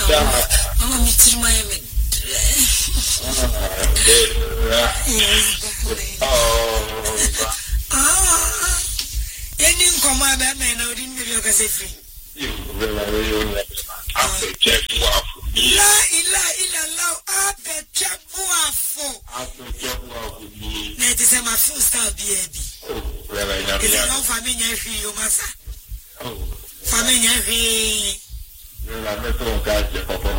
Mama meeting my man. Any command that man, I didn't be like a free. You will after check for me. Ila, after check for me. That is my first time, baby. Oh, well, I know. It's no family free, you must. Oh, family free. Well, I'm not going to catch the papa.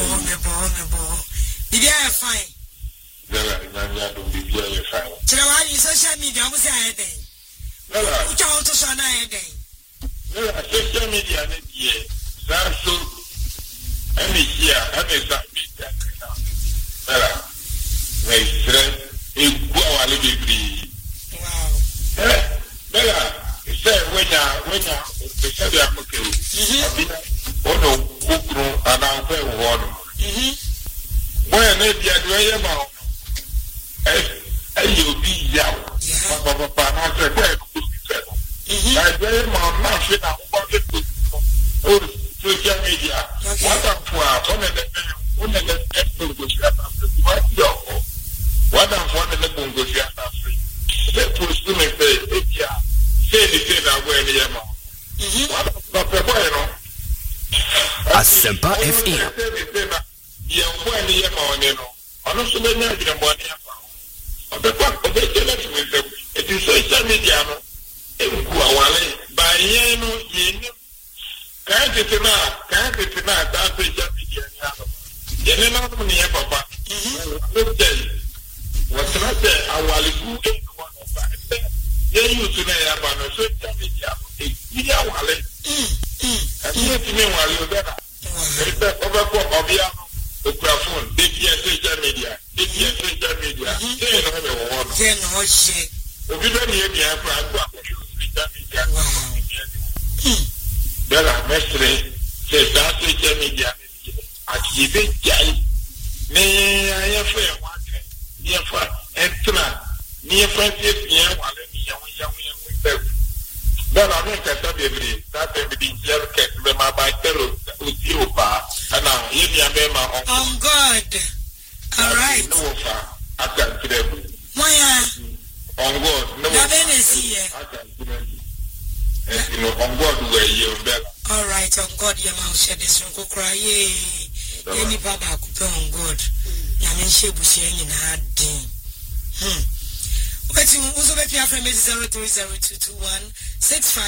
Did you have fine? Well, I'm not going to be very fine. Tell you social media, I'm saying. Well, I'm going to show now again. Well, social media, that's so. I'm here, I'm exactly that. Well, my friend, it go a little bit. Wow. Bella, say when you say you are okay. Oh no, Kukru and I'm very warm. When they are doing about, you'll be young. Papa, I said, I very much nothing about it. Oh, social media. What I'm for, one of the what I'm for the Bungosia free. They push to me, say the thing that we're the amount. What about the boy? Asempa FM. Yeah, when the amount, you know, I'm not so many of them. It is social media. By Yano, can't it not that social media? Yenna, Papa. Look, what's not there? I will go one of that. Then you today about a social media. And yet, meanwhile, you're better. Over Obiano, the phone, social media. Social media. If you don't hear me, Bella, Mestre, says that social media. I keep it, may I have a one near for Entra, near Francis, near one young. But I make a every that everything just kept them by Tello with you, and now here you are on God. All right. No, I can't tell you. On God, no, I on God, where you better. All right, on God, your mouth shed this one, cry, any baba could be on God. Yamin Shebu saying in hard din. But you also make your friend 0302216